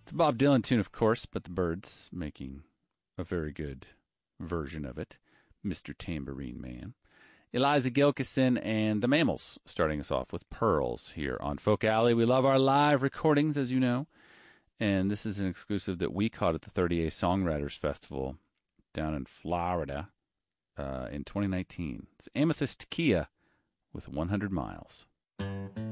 It's a Bob Dylan tune, of course, but the Byrds making a very good version of it. Mr. Tambourine Man. Eliza Gilkison and the Mammals starting us off with Pearls here on Folk Alley. We love our live recordings, as you know. And this is an exclusive that we caught at the 30A Songwriters Festival down in Florida in 2019. It's Amethyst Kia with 100 Miles.